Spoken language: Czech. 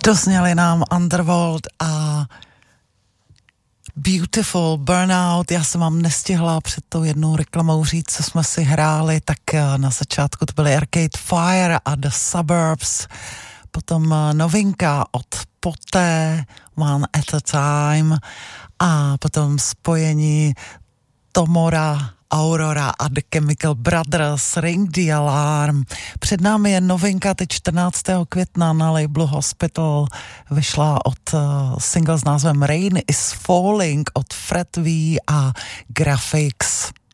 Dozněli nám Underworld a Beautiful Burnout. Já jsem vám nestihla před tou jednou reklamou říct, co jsme si hráli, tak na začátku to byly Arcade Fire a The Suburbs, potom novinka od Poté, One at a Time a potom spojení Tomora, Aurora a The Chemical Brothers, Ring the Alarm. Před námi je novinka, teď 14. května na labelu Hospital vyšla od single s názvem Rain is Falling od Fred V a Graphics.